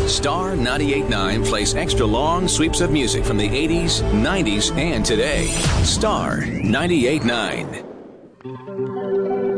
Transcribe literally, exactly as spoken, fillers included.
Star ninety-eight point nine plays extra long sweeps of music from the eighties, nineties, and today. Star ninety-eight point nine.